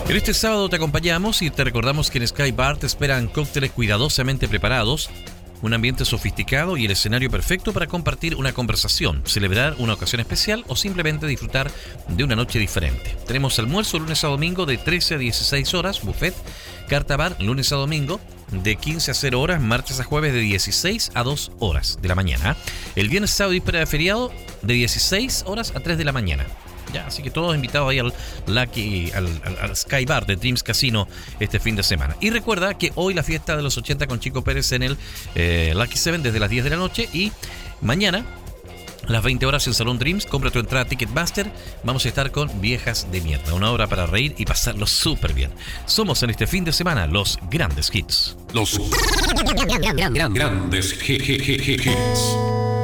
En este sábado te acompañamos y te recordamos que en Sky Bar te esperan cócteles cuidadosamente preparados, un ambiente sofisticado y el escenario perfecto para compartir una conversación, celebrar una ocasión especial o simplemente disfrutar de una noche diferente. Tenemos almuerzo lunes a domingo de 13 a 16 horas, buffet, carta bar lunes a domingo de 15 a 0 horas, martes a jueves de 16 a 2 horas de la mañana. El viernes, sábado y víspera de feriado de 16 horas a 3 de la mañana. Ya, así que todos invitados ahí al Sky Bar de Dreams Casino este fin de semana. Y recuerda que hoy la fiesta de los 80 con Chico Pérez en el Lucky 7 desde las 10 de la noche. Y mañana, a las 20 horas en Salón Dreams, compra tu entrada a Ticketmaster. Vamos a estar con Viejas de Mierda. Una hora para reír y pasarlo súper bien. Somos en este fin de semana los grandes hits. Los grandes hits.